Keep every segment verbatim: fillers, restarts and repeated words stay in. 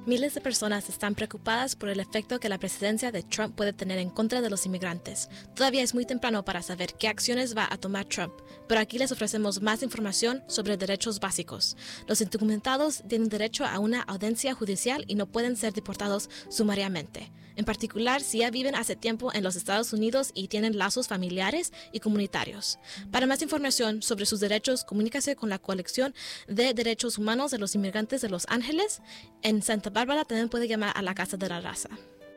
Miles de personas están preocupadas por el efecto que la presidencia de Trump puede tener en contra de los inmigrantes. Todavía es muy temprano para saber qué acciones va a tomar Trump, pero aquí les ofrecemos más información sobre derechos básicos. Los indocumentados tienen derecho a una audiencia judicial y no pueden ser deportados sumariamente. En particular, si ya viven hace tiempo en los Estados Unidos y tienen lazos familiares y comunitarios. Para más información sobre sus derechos, comunícase con la Coalición de Derechos Humanos de los Inmigrantes de Los Ángeles. En Santa Bárbara también puede llamar a la Casa de la Raza.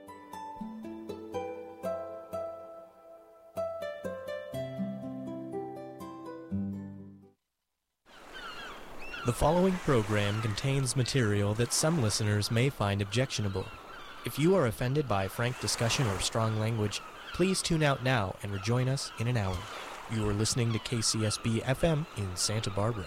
The following program contains material that some listeners may find objectionable. If you are offended by frank discussion or strong language, please tune out now and rejoin us in an hour. You are listening to K C S B F M in Santa Barbara.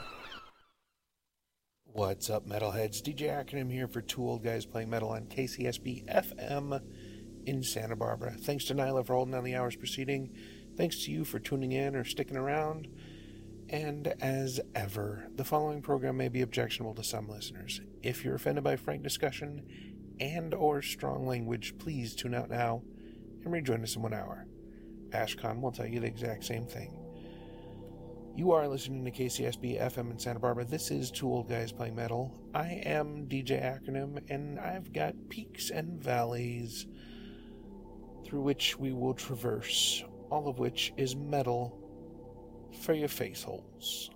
What's up, metalheads? D J Acronym here for Two Old Guys Playing Metal on K C S B F M in Santa Barbara. Thanks to Nyla for holding down the hours preceding. Thanks to you for tuning in or sticking around. And as ever, the following program may be objectionable to some listeners. If you're offended by frank discussion and or strong language, please tune out now and rejoin us in one hour. Ashcon will tell you the exact same thing. You are listening to K C S B F M in Santa Barbara. This is Two Old Guys Playing Metal. I am D J Acronym, and I've got peaks and valleys through which we will traverse, all of which is metal for your face holes.